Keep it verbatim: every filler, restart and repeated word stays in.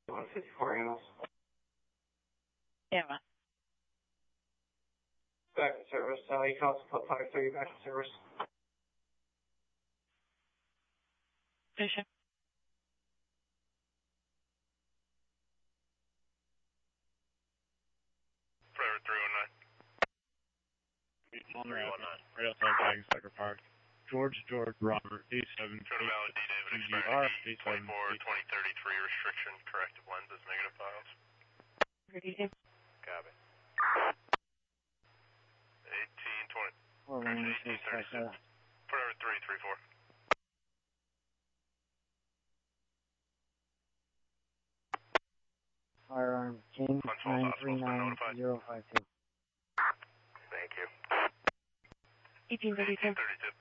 one fifty-four animals. Yeah, man. Back in service. Uh, you can also put five three back in service. Station. Forever three one nine. On the route, right outside Bagging Sucker Park. George, George, Robert, A seven, Turn valid D David G R, expired A seven, twenty-four twenty thirty-three restriction corrective lenses negative files. Copy. eighteen twenty. Four one six five seven. Forever three three four. Firearm King nine three nine zero five two. Thank you. Eighteen thirty two. thirty two.